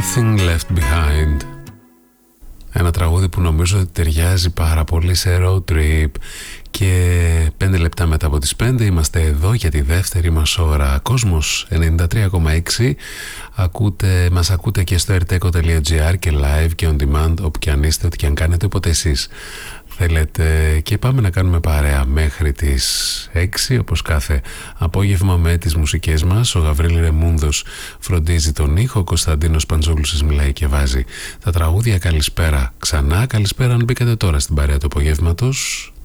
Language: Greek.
Nothing Left Behind. Ένα τραγούδι που νομίζω ότι ταιριάζει πάρα πολύ σε road trip. Και 5 λεπτά μετά από τις 5 είμαστε εδώ για τη δεύτερη μας ώρα. Κόσμος 93,6. Μας ακούτε και στο rteko.gr και live και on demand, όπου και αν είστε, ό,τι και αν κάνετε, όποτε εσείς θέλετε. Και πάμε να κάνουμε παρέα μέχρι τις 6, όπως κάθε απόγευμα, με τις μουσικές μας. Ο Γαβρίλη Ρεμούνδος φροντίζει τον ήχο, ο Κωνσταντίνος Παντζόλου σας μιλάει και βάζει τα τραγούδια. Καλησπέρα ξανά, καλησπέρα αν μπήκατε τώρα στην παρέα του απογεύματος.